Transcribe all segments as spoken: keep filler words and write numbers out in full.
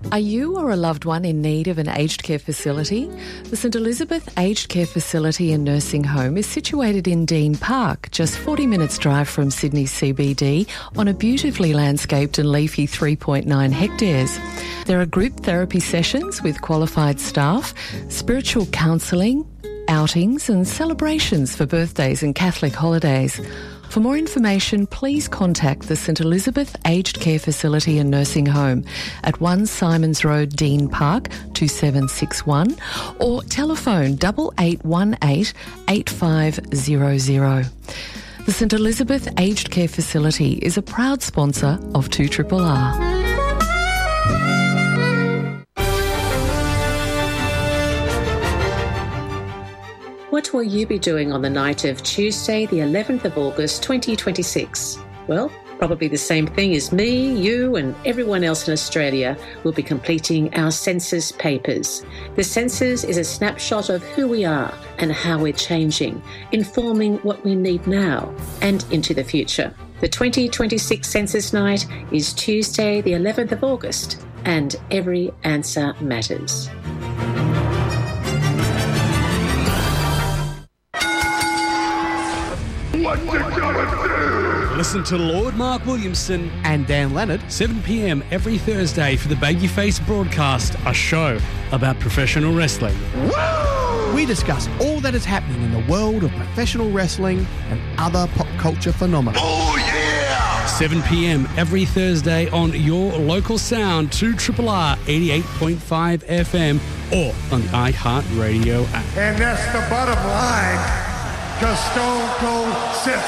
Are you or a loved one in need of an aged care facility? The St Elizabeth Aged Care Facility and Nursing Home is situated in Dean Park, just forty minutes drive from Sydney C B D, on a beautifully landscaped and leafy three point nine hectares. There are group therapy sessions with qualified staff, spiritual counselling, outings and celebrations for birthdays and Catholic holidays. For more information, please contact the St Elizabeth Aged Care Facility and Nursing Home at one Simons Road, Dean Park, two seven six one, or telephone double eight one eight eight five zero zero. The St Elizabeth Aged Care Facility is a proud sponsor of two R R R. What will you be doing on the night of Tuesday, the eleventh of August, twenty twenty-six? Well, probably the same thing as me, you and everyone else in Australia will be completing our census papers. The census is a snapshot of who we are and how we're changing, informing what we need now and into the future. The twenty twenty-six census night is Tuesday, the eleventh of August, and every answer matters. What you gonna do? Listen to Lord Mark Williamson and Dan Leonard, seven p.m. every Thursday for the Babyface Broadcast, a show about professional wrestling. Woo! We discuss all that is happening in the world of professional wrestling and other pop culture phenomena. Oh, yeah! seven p.m. every Thursday on your local sound, two R R R eighty-eight point five F M or on the iHeartRadio app. And that's the bottom line. Because Stone Cold said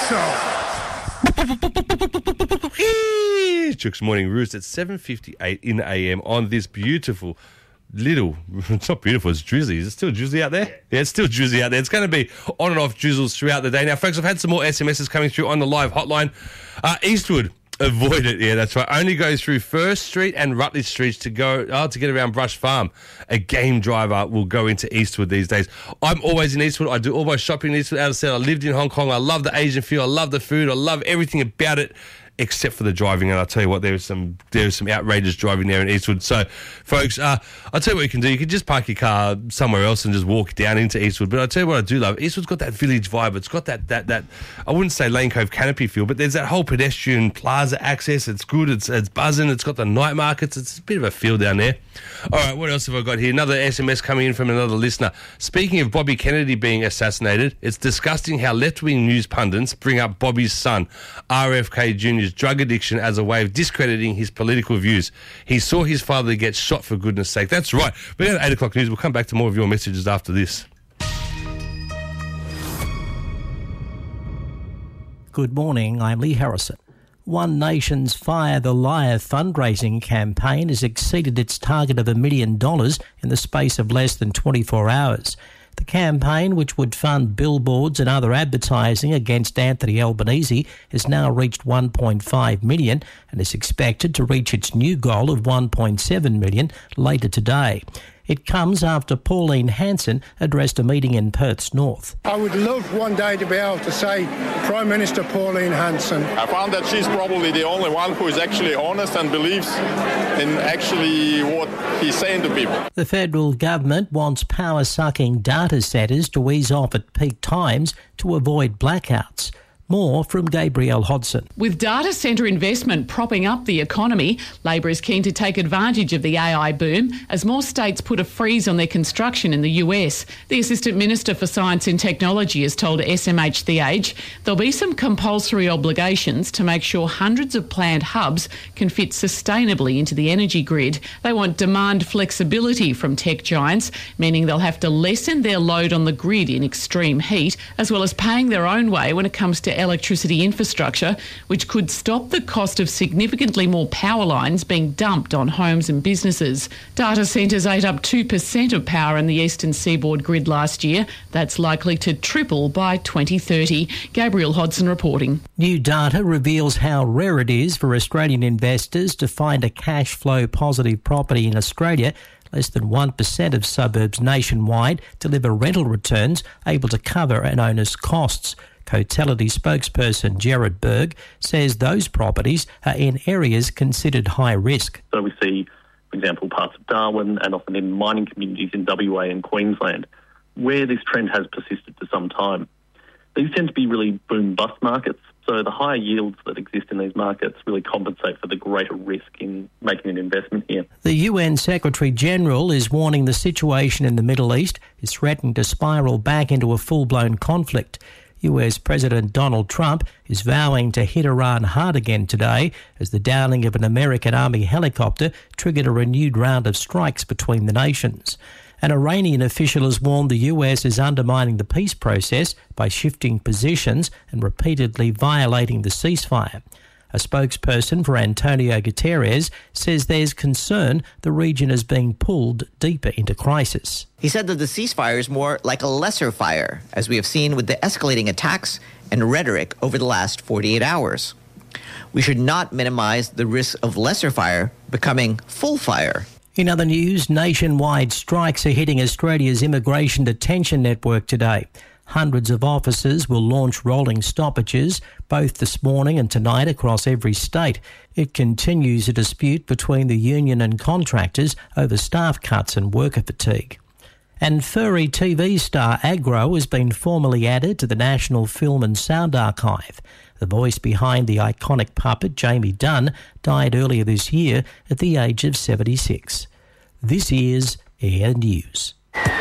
so. Chooks Morning Roost at seven fifty-eight in the A M on this beautiful little, it's not beautiful, it's drizzly. Is it still drizzly out there? Yeah, it's still drizzly out there. It's going to be on and off drizzles throughout the day. Now, folks, I've had some more S M Ses coming through on the live hotline. Uh, Eastwood. Avoid it, yeah, that's right. Only go through First Street and Rutledge Streets to go oh, to get around Brush Farm. A game driver will go into Eastwood these days. I'm always in Eastwood. I do all my shopping in Eastwood. As I said, I lived in Hong Kong. I love the Asian feel. I love the food. I love everything about it, except for the driving. And I'll tell you what, there's some there's some outrageous driving there in Eastwood. So, folks, uh, I'll tell you what you can do. You can just park your car somewhere else and just walk down into Eastwood. But I'll tell you what I do love. Eastwood's got that village vibe. It's got that, that, that I wouldn't say Lane Cove canopy feel, but there's that whole pedestrian plaza access. It's good. It's, it's buzzing. It's got the night markets. It's a bit of a feel down there. All right, what else have I got here? Another S M S coming in from another listener. Speaking of Bobby Kennedy being assassinated, it's disgusting how left-wing news pundits bring up Bobby's son, R F K Junior's drug addiction as a way of discrediting his political views. He saw his father get shot, for goodness sake. That's right. We're going to eight o'clock news. We'll come back to more of your messages after this. Good morning, I'm Lee Harrison. One Nation's Fire the Liar fundraising campaign has exceeded its target of a million dollars in the space of less than twenty-four hours. The campaign, which would fund billboards and other advertising against Anthony Albanese, has now reached one point five million dollars and is expected to reach its new goal of one point seven million dollars later today. It comes after Pauline Hanson addressed a meeting in Perth's north. I would love one day to be able to say Prime Minister Pauline Hanson. I found that she's probably the only one who is actually honest and believes in actually what he's saying to people. The federal government wants power-sucking data centres to ease off at peak times to avoid blackouts. More from Gabrielle Hodson. With data centre investment propping up the economy, Labor is keen to take advantage of the A I boom as more states put a freeze on their construction in the U S. The Assistant Minister for Science and Technology has told S M H The Age there'll be some compulsory obligations to make sure hundreds of planned hubs can fit sustainably into the energy grid. They want demand flexibility from tech giants, meaning they'll have to lessen their load on the grid in extreme heat, as well as paying their own way when it comes to electricity infrastructure, which could stop the cost of significantly more power lines being dumped on homes and businesses. Data centres ate up two percent of power in the eastern seaboard grid last year. That's likely to triple by twenty thirty. Gabrielle Hodson reporting. New data reveals how rare it is for Australian investors to find a cash flow positive property in Australia. Less than one percent of suburbs nationwide deliver rental returns able to cover an owner's costs. Cotality spokesperson Gerard Berg says those properties are in areas considered high risk. So we see for example, parts of Darwin and often in mining communities in W A and Queensland, where this trend has persisted for some time. These tend to be really boom-bust markets, so the higher yields that exist in these markets really compensate for the greater risk in making an investment here. The U N Secretary-General is warning the situation in the Middle East is threatening to spiral back into a full-blown conflict. U S President Donald Trump is vowing to hit Iran hard again today as the downing of an American Army helicopter triggered a renewed round of strikes between the nations. An Iranian official has warned the U S is undermining the peace process by shifting positions and repeatedly violating the ceasefire. A spokesperson for Antonio Guterres says there's concern the region is being pulled deeper into crisis. He said that the ceasefire is more like a lesser fire, as we have seen with the escalating attacks and rhetoric over the last forty-eight hours. We should not minimize the risk of lesser fire becoming full fire. In other news, nationwide strikes are hitting Australia's immigration detention network today. Hundreds of officers will launch rolling stoppages both this morning and tonight across every state. It continues a dispute between the union and contractors over staff cuts and worker fatigue. And furry T V star Agro has been formally added to the National Film and Sound Archive. The voice behind the iconic puppet, Jamie Dunn, died earlier this year at the age of seventy-six. This is Air News.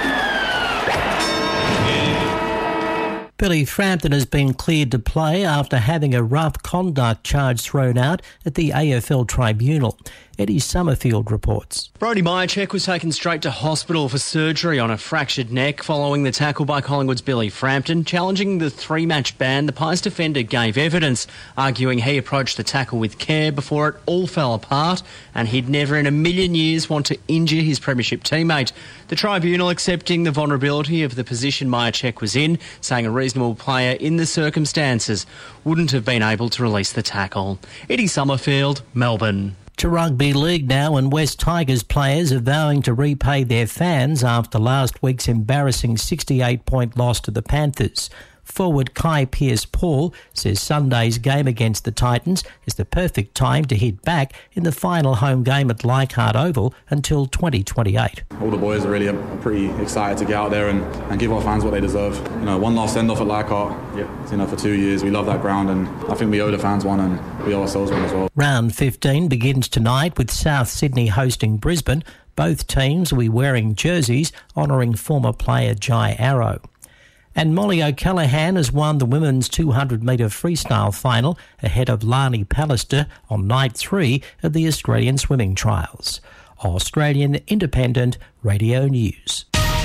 Billy Frampton has been cleared to play after having a rough conduct charge thrown out at the A F L tribunal. Eddie Summerfield reports. Brodie Mihocek was taken straight to hospital for surgery on a fractured neck following the tackle by Collingwood's Billy Frampton. Challenging the three-match ban, the Pies defender gave evidence, arguing he approached the tackle with care before it all fell apart and he'd never in a million years want to injure his premiership teammate. The tribunal accepting the vulnerability of the position Mihocek was in, saying a reasonable player in the circumstances wouldn't have been able to release the tackle. Eddie Summerfield, Melbourne. To rugby league now, and West Tigers players are vowing to repay their fans after last week's embarrassing sixty-eight point loss to the Panthers. Forward Kai Pearce-Paul says Sunday's game against the Titans is the perfect time to hit back in the final home game at Leichhardt Oval until twenty twenty-eight. All the boys are really pretty excited to get out there and, and give our fans what they deserve. You know, one last send-off at Leichhardt. Yeah. You know, for two years, we love that ground, and I think we owe the fans one and we owe ourselves one as well. Round fifteen begins tonight with South Sydney hosting Brisbane. Both teams will be wearing jerseys honouring former player Jai Arrow. And Molly O'Callaghan has won the women's two hundred metre freestyle final ahead of Lani Pallister on night three of the Australian swimming trials. Australian Independent Radio News.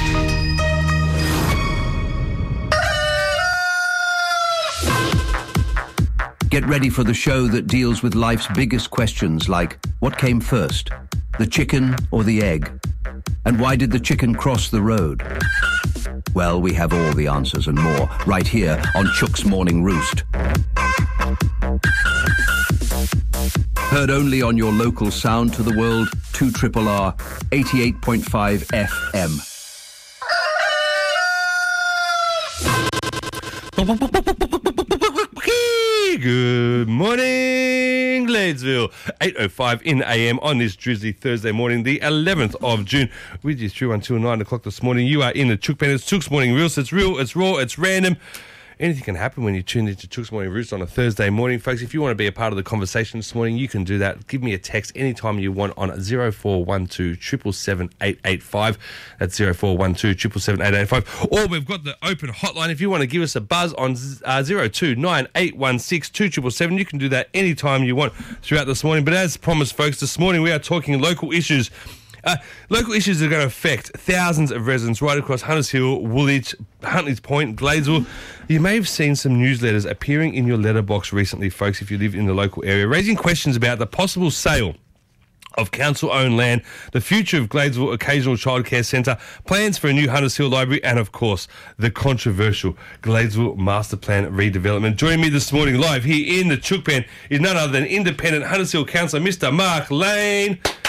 Get ready for the show that deals with life's biggest questions like, what came first, the chicken or the egg? And why did the chicken cross the road? Well, we have all the answers and more right here on Chuck's Morning Roost. Heard only on your local sound to the world, two R R R, eighty-eight point five F M. Good morning, Gladesville. eight oh five in the A M on this drizzly Thursday morning, the eleventh of June. With you through until nine o'clock this morning. You are in the Chook Pen. It's Chook's Morning Roost. It's real, it's raw, it's random. Anything can happen when you tune into Chook's Morning Roost on a Thursday morning. Folks, if you want to be a part of the conversation this morning, you can do that. Give me a text anytime you want on zero four one two, seven seven seven, eight eight five. That's zero four one two, seven seven seven, eight eight five. Or we've got the open hotline. If you want to give us a buzz on uh, zero two nine eight one six, two seven seven seven, you can do that anytime you want throughout this morning. But as promised, folks, this morning we are talking local issues. Uh, local issues that are going to affect thousands of residents right across Hunters Hill, Woolwich, Huntleys Point, Gladesville. You may have seen some newsletters appearing in your letterbox recently, folks, if you live in the local area, raising questions about the possible sale of council-owned land, the future of Gladesville Occasional Childcare Centre, plans for a new Hunters Hill Library, and, of course, the controversial Gladesville Master Plan redevelopment. Joining me this morning live here in the Chook Pen is none other than independent Hunters Hill Councillor, Mister Mark Lane.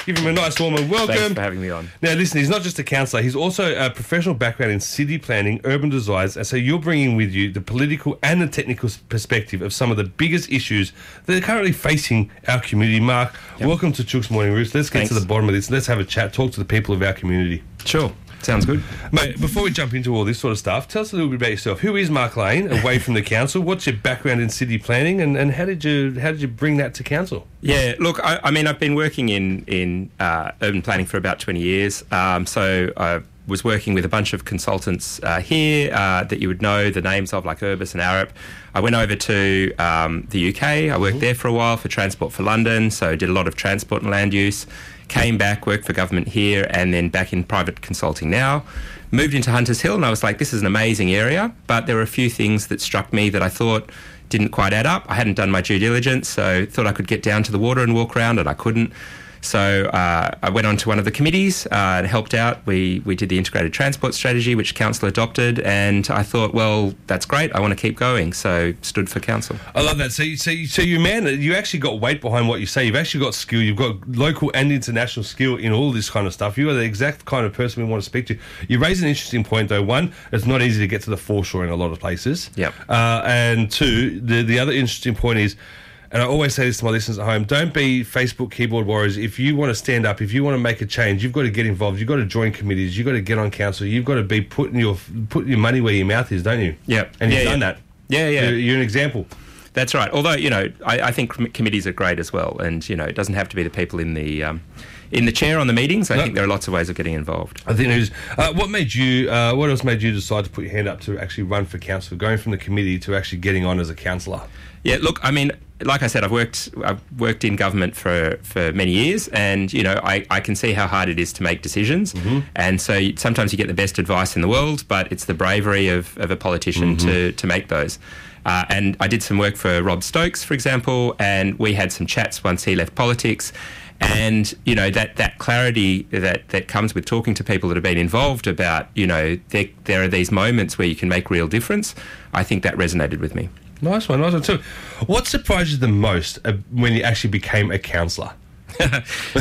Give him a nice warm and welcome. Thanks for having me on. Now, listen, he's not just a councillor, he's also a professional background in city planning, urban designs, and so you're bringing with you the political and the technical perspective of some of the biggest issues that are currently facing our community. Mark, yep. welcome to Chook's Morning Roost. Let's get Thanks. to the bottom of this. Let's have a chat, talk to the people of our community. Sure. Sounds good. Mate, before we jump into all this sort of stuff, tell us a little bit about yourself. Who is Mark Lane, away from the council? What's your background in city planning, and, and how did you how did you bring that to council? Yeah, look, I, I mean, I've been working in, in uh, urban planning for about twenty years. Um, so I was working with a bunch of consultants uh, here uh, that you would know the names of, like Urbis and Arup. I went over to um, the U K. I worked mm-hmm. there for a while for Transport for London, so did a lot of transport and land use. Came back, worked for government here, and then back in private consulting now. Moved into Hunters Hill, and I was like, this is an amazing area, but there were a few things that struck me that I thought didn't quite add up. I hadn't done my due diligence, so thought I could get down to the water and walk around, and I couldn't. So uh, I went on to one of the committees uh, and helped out. We we did the integrated transport strategy, which council adopted, and I thought, well, that's great. I want to keep going, so stood for council. I love that. So, you, so, you, so you man, you actually got weight behind what you say. You've actually got skill. You've got local and international skill in all this kind of stuff. You are the exact kind of person we want to speak to. You raise an interesting point, though. One, it's not easy to get to the foreshore in a lot of places. Yep. Uh, and two, the the other interesting point is, and I always say this to my listeners at home, don't be Facebook keyboard warriors. If you want to stand up, if you want to make a change, you've got to get involved. You've got to join committees. You've got to get on council. You've got to be putting your putting your money where your mouth is, don't you? Yeah. And you've yeah, done yeah. that. Yeah, yeah. You're, you're an example. That's right. Although, you know, I, I think com- committees are great as well. And, you know, it doesn't have to be the people in the um, in the chair on the meetings. I no. think there are lots of ways of getting involved. I think there's... Uh, what made you... Uh, what else made you decide to put your hand up to actually run for council, going from the committee to actually getting on as a councillor? Yeah, look, I mean... Like I said, I've worked I've worked in government for, for many years, and you know I, I can see how hard it is to make decisions. Mm-hmm. And so you, sometimes you get the best advice in the world, but it's the bravery of, of a politician mm-hmm. to, to make those. Uh, and I did some work for Rob Stokes, for example, and we had some chats once he left politics. And, you know, that, that clarity that, that comes with talking to people that have been involved about, you know, there, there are these moments where you can make real difference. I think that resonated with me. Nice one, nice one too. What surprised you the most uh, when you actually became a councillor? uh,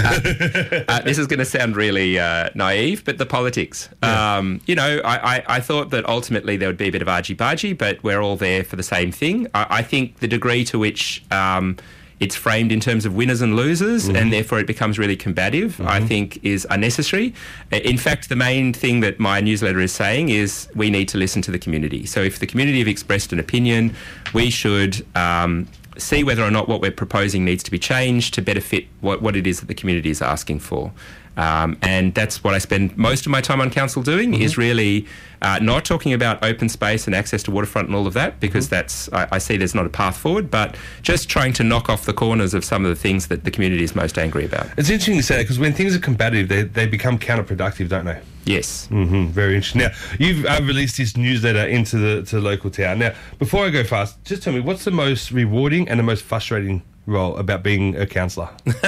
uh, this is going to sound really uh, naive, but the politics. Yeah. Um, you know, I, I, I thought that ultimately there would be a bit of argy-bargy, but we're all there for the same thing. I, I think the degree to which um, it's framed in terms of winners and losers, mm-hmm. and therefore it becomes really combative, mm-hmm. I think is unnecessary. In fact, the main thing that my newsletter is saying is we need to listen to the community. So if the community have expressed an opinion, we should um, see whether or not what we're proposing needs to be changed to better fit what, what it is that the community is asking for. Um, and that's what I spend most of my time on council doing, mm-hmm. is really uh, not talking about open space and access to waterfront and all of that, because mm-hmm. that's I, I see there's not a path forward, but just trying to knock off the corners of some of the things that the community is most angry about. It's interesting to say that, because when things are combative, they, they become counterproductive, don't they? Yes. Mm-hmm. Very interesting. Now, you've uh, released this newsletter into the to the local town. Now, before I go fast, just tell me, what's the most rewarding and the most frustrating role about being a councillor?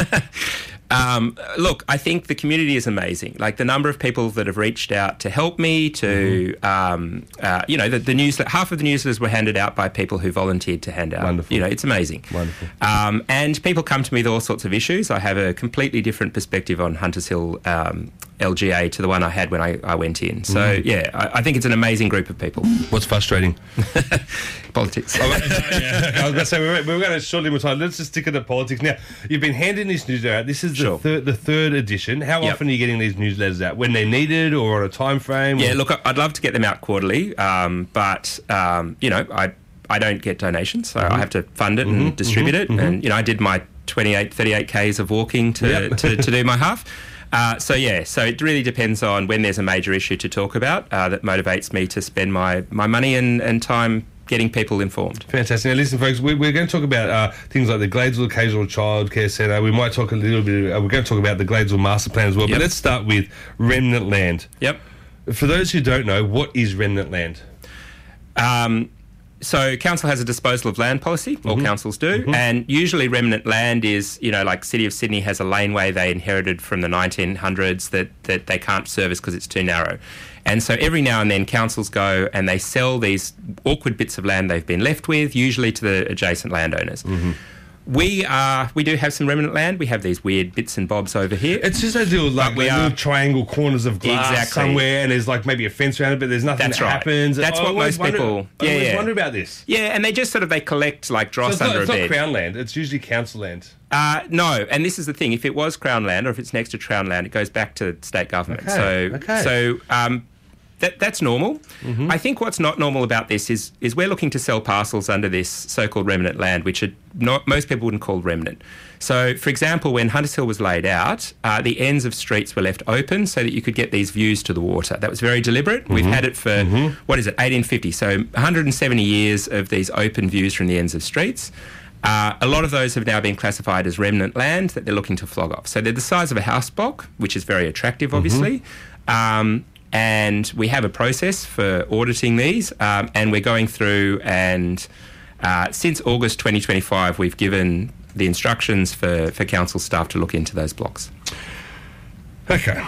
Um, look, I think the community is amazing. Like the number of people that have reached out to help me, to, mm-hmm. um, uh, you know, the, the newsletter, half of the newsletters were handed out by people who volunteered to hand out. Wonderful. You know, it's amazing. Wonderful. Um, and people come to me with all sorts of issues. I have a completely different perspective on Hunters Hill um, L G A to the one I had when I, I went in. So, mm. yeah, I, I think it's an amazing group of people. What's frustrating? Politics. Oh, yeah. I was going to say, we're, we're going to shortly more time. Let's just stick to politics. Now, you've been handing this newsletter out. This is the, sure. third, the third edition. How yep. often are you getting these newsletters out? When they're needed or on a time frame? Yeah, or? look, I'd love to get them out quarterly, um, but, um, you know, I I don't get donations, so mm-hmm. I have to fund it mm-hmm. and distribute mm-hmm. it. Mm-hmm. And, you know, I did my twenty-eight, thirty-eight kays of walking to, yep. to, to do my half. Uh, so, yeah, so it really depends on when there's a major issue to talk about uh, that motivates me to spend my, my money and, and time getting people informed. Fantastic. Now, listen, folks, we're, we're going to talk about uh, things like the Gladesville Occasional Childcare Centre. We might talk a little bit, uh, we're going to talk about the Gladesville Master Plan as well, yep. but let's start with remnant land. Yep. For those who don't know, what is remnant land? Um... So council has a disposal of land policy, all mm-hmm. councils do, mm-hmm. and usually remnant land is, you know, like City of Sydney has a laneway they inherited from the nineteen hundreds that, that they can't service because it's too narrow. And so every now and then councils go and they sell these awkward bits of land they've been left with, usually to the adjacent landowners. Mm-hmm. We are. We do have some remnant land. We have these weird bits and bobs over here. It's just those little, like, we little are, triangle corners of glass exactly. somewhere, and there's like maybe a fence around it, but there's nothing That's that right. happens. That's I what always most people. Wonder, yeah, I always yeah. wonder about this. Yeah, and they just sort of they collect like dross so it's under not, it's a bed. not Crown land. It's usually council land. Uh, no, and this is the thing. If it was Crown land, or if it's next to Crown land, it goes back to state government. Okay, So, okay. so um, that that's normal. Mm-hmm. I think what's not normal about this is is we're looking to sell parcels under this so-called remnant land, which are not most people wouldn't call remnant. So, for example, when Hunters Hill was laid out, uh, the ends of streets were left open so that you could get these views to the water. That was very deliberate. Mm-hmm. We've had it for, mm-hmm. what is it, eighteen fifty. So one hundred seventy years of these open views from the ends of streets. Uh, a lot of those have now been classified as remnant land that they're looking to flog off. So they're the size of a house block, which is very attractive, obviously. Mm-hmm. Um, and we have a process for auditing these, um, and we're going through and uh, since August twenty twenty-five, we've given the instructions for, for council staff to look into those blocks. Okay.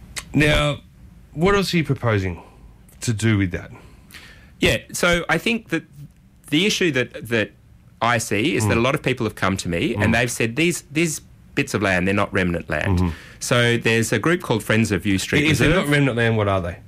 Now, what else are you proposing to do with that? Yeah, so I think that the issue that that I see is mm. that a lot of people have come to me mm. and they've said these these bits of land, they're not remnant land. Mm-hmm. So there's a group called Friends of View Street If Reserve. they're not remnant land, what are they?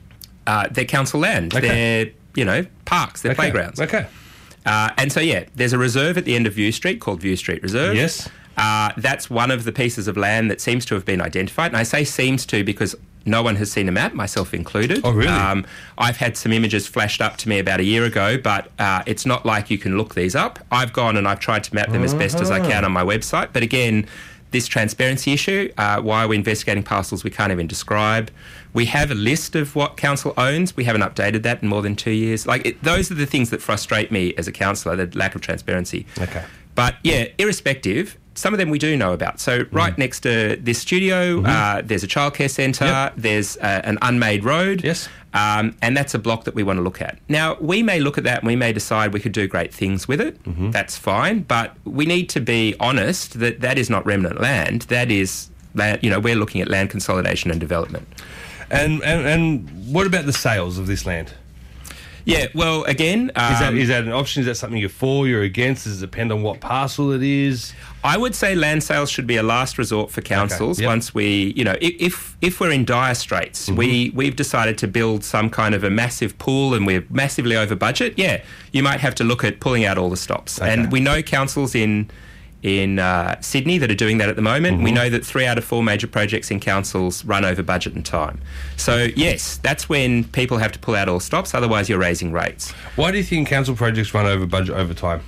Uh, they're council land. Okay. They're, you know, parks. They're okay. playgrounds. Okay. Uh, and so, yeah, there's a reserve at the end of View Street called View Street Reserve. Yes. Uh, that's one of the pieces of land that seems to have been identified. And I say seems to because no one has seen a map, myself included. Oh, really? Um, I've had some images flashed up to me about a year ago, but uh, it's not like you can look these up. I've gone and I've tried to map them uh-huh. as best as I can on my website. But again, this transparency issue, uh, why are we investigating parcels we can't even describe? We have a list of what council owns. We haven't updated that in more than two years. Like it, those are the things that frustrate me as a councillor, the lack of transparency. Okay. But yeah, irrespective, some of them we do know about. So right mm. next to this studio, mm-hmm. uh, there's a childcare centre, yep. there's uh, an unmade road. Yes. Um, and that's a block that we want to look at. Now, we may look at that and we may decide we could do great things with it. Mm-hmm. That's fine. But we need to be honest that that is not remnant land. That is, land, you know, we're looking at land consolidation and development. And, and, and what about the sales of this land? Yeah, well, again... Um, is, that, is that an option? Is that something you're for, you're against? Does it depend on what parcel it is? I would say land sales should be a last resort for councils okay, yep. once we, you know, if if we're in dire straits, mm-hmm. we, we've decided to build some kind of a massive pool and we're massively over budget, yeah, you might have to look at pulling out all the stops. Okay. And we know councils in... in uh, Sydney that are doing that at the moment. Mm-hmm. We know that three out of four major projects in councils run over budget and time. So, yes, that's when people have to pull out all stops, otherwise you're raising rates. Why do you think council projects run over budget over time?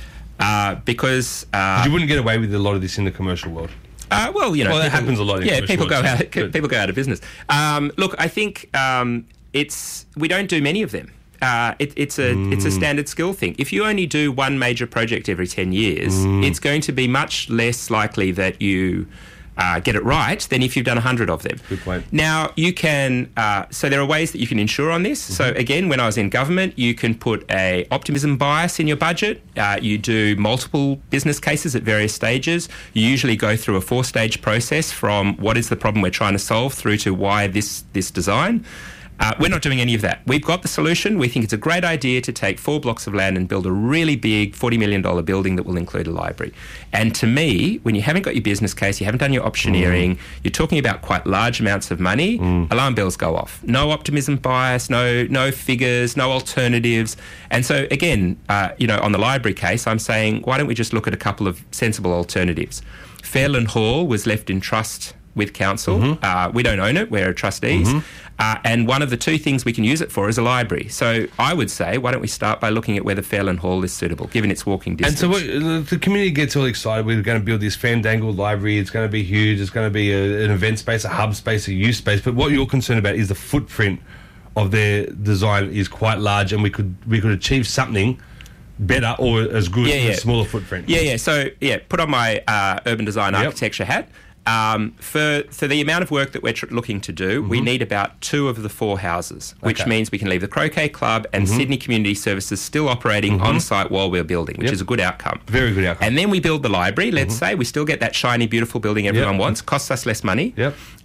Uh, because... Uh, you wouldn't get away with a lot of this in the commercial world. Uh, well, you know... Well, that people, happens a lot in Yeah, commercial people go, world, out, but... people go out of business. Um, look, I think um, it's... We don't do many of them. Uh, it, it's a mm. it's a standard skill thing. If you only do one major project every ten years, mm. it's going to be much less likely that you uh, get it right than if you've done a hundred of them. Good point. Now you can. Uh, so there are ways that you can insure on this. Mm-hmm. So again, when I was in government, you can put a optimism bias in your budget. Uh, you do multiple business cases at various stages. You usually go through a four-stage process from what is the problem we're trying to solve through to why this this design. Uh, we're not doing any of that. We've got the solution. We think it's a great idea to take four blocks of land and build a really big forty million dollars building that will include a library. And to me, when you haven't got your business case, you haven't done your optioneering, mm. you're talking about quite large amounts of money, mm. alarm bells go off. No optimism bias, no no figures, no alternatives. And so, again, uh, you know, on the library case, I'm saying, why don't we just look at a couple of sensible alternatives? Fairland Hall was left in trust with council. Mm-hmm. Uh, we don't own it, we're trustees. Mm-hmm. Uh, and one of the two things we can use it for is a library. So I would say, why don't we start by looking at whether Fairland Hall is suitable, given its walking distance. And so what, the community gets all excited. We're going to build this Fandangle library. It's going to be huge. It's going to be a, an event space, a hub space, a youth space. But what you're concerned about is the footprint of their design is quite large, and we could we could achieve something better or as good yeah, as yeah. a smaller footprint. Yeah, yeah. So, yeah, put on my uh, urban design yep. architecture hat. Um, for for the amount of work that we're tr- looking to do, mm-hmm. we need about two of the four houses, which okay. means we can leave the Croquet Club and mm-hmm. Sydney Community Services still operating mm-hmm. on site while we're building, which yep. is a good outcome. Very good outcome. And then we build the library, let's mm-hmm. say. We still get that shiny, beautiful building everyone yep. wants. Costs us less money. Yep.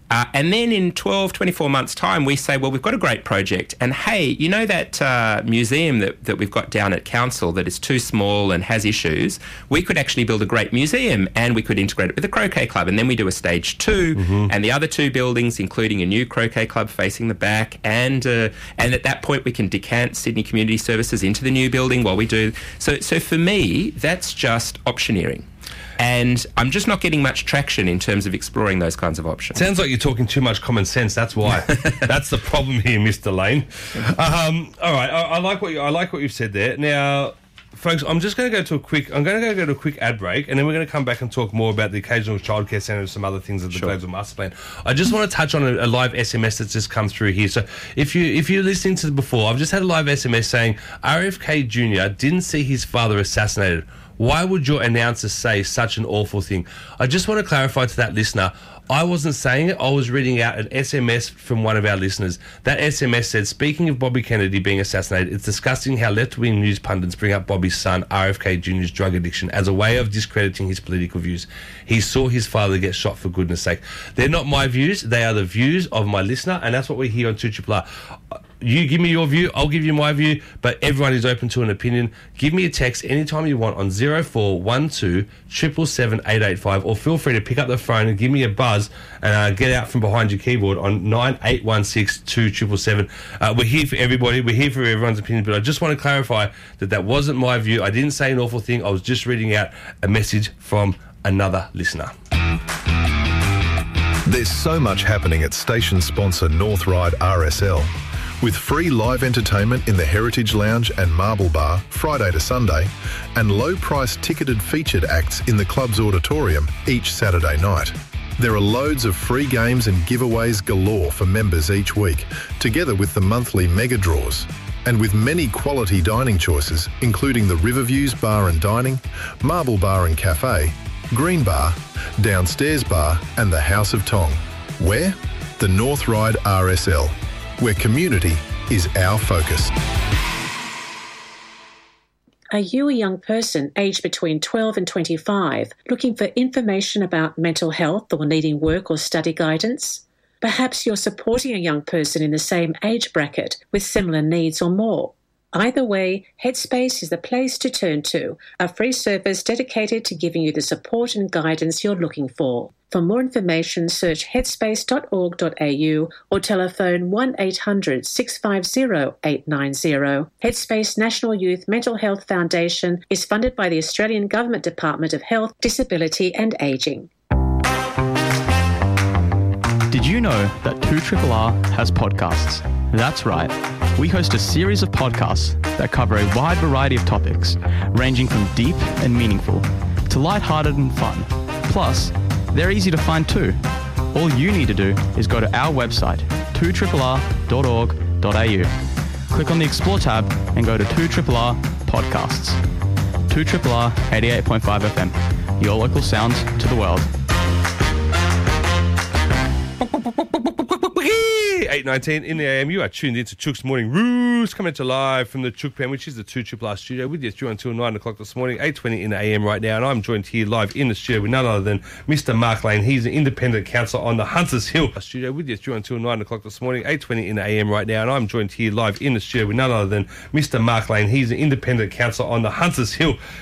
Uh, and then in twelve, twenty-four months' time, we say, well, we've got a great project. And hey, you know that uh, museum that, that we've got down at council that is too small and has issues? We could actually build a great museum and we could integrate it with the croquet club. And then we do a stage two mm-hmm. and the other two buildings, including a new croquet club facing the back. And uh, and at that point, we can decant Sydney Community Services into the new building while we do. So, so for me, that's just optioneering. And I'm just not getting much traction in terms of exploring those kinds of options. Sounds like you're talking too much common sense. That's why. That's the problem here, Mister Lane. Um, all right, I, I like what you, I like what you've said there. Now, folks, I'm just going to go to a quick. I'm going to go, go to a quick ad break, and then we're going to come back and talk more about the occasional childcare centre and some other things of the sure. Global Master Plan. I just want to touch on a, a live S M S that's just come through here. So, if you if you're listening to the before, I've just had a live S M S saying R F K Junior didn't see his father assassinated. Why would your announcer say such an awful thing? I just want to clarify to that listener, I wasn't saying it. I was reading out an S M S from one of our listeners. That S M S said, speaking of Bobby Kennedy being assassinated, it's disgusting how left-wing news pundits bring up Bobby's son, R F K Junior's drug addiction, as a way of discrediting his political views. He saw his father get shot, for goodness sake. They're not my views. They are the views of my listener, and that's what we hear on two R R R. You give me your view, I'll give you my view, but everyone is open to an opinion. Give me a text anytime you want on zero four one two seven seven eight eight five, or feel free to pick up the phone and give me a buzz and uh, get out from behind your keyboard on nine eight one six two seven seven seven. Uh, we're here for everybody. We're here for everyone's opinion, but I just want to clarify that that wasn't my view. I didn't say an awful thing. I was just reading out a message from another listener. There's so much happening at station sponsor North Ryde R S L. With free live entertainment in the Heritage Lounge and Marble Bar Friday to Sunday, and low-priced ticketed featured acts in the club's auditorium each Saturday night. There are loads of free games and giveaways galore for members each week, together with the monthly mega draws. And with many quality dining choices, including the Riverviews Bar and Dining, Marble Bar and Cafe, Green Bar, Downstairs Bar and the House of Tong. Where? The North Ryde R S L, where community is our focus. Are you a young person aged between twelve and twenty-five looking for information about mental health or needing work or study guidance? Perhaps you're supporting a young person in the same age bracket with similar needs or more. Either way, Headspace is the place to turn to, a free service dedicated to giving you the support and guidance you're looking for. For more information, search headspace dot org dot a u or telephone one eight hundred six five zero eight nine zero. Headspace National Youth Mental Health Foundation is funded by the Australian Government Department of Health, Disability and Ageing. Did you know that two R R R has podcasts? That's right. We host a series of podcasts that cover a wide variety of topics, ranging from deep and meaningful to lighthearted and fun. Plus, they're easy to find too. All you need to do is go to our website, two R R R dot org dot a u. Click on the Explore tab and go to two R R R Podcasts. two R R R eighty-eight point five F M, your local sound to the world. eight nineteen in the A M. You are tuned into Chook's Morning Roost, coming to live from the Chook Pen, which is the two R R R studio, with you through until nine o'clock this morning, eight twenty in the A M right now, and I'm joined here live in the studio with none other than Mister Mark Lane. He's an independent counsellor on the Hunters Hill studio, with you through until nine o'clock this morning, eight twenty in the A M right now, and I'm joined here live in the studio with none other than Mister Mark Lane. He's an independent counsellor on the Hunters Hill